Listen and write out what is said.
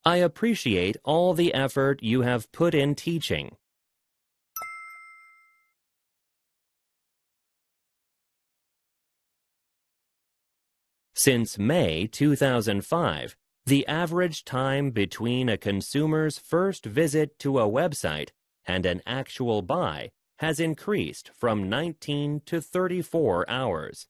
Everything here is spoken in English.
I appreciate all the effort you have put in teaching. Since May 2005, the average time between a consumer's first visit to a website and an actual buy has increased from 19 to 34 hours.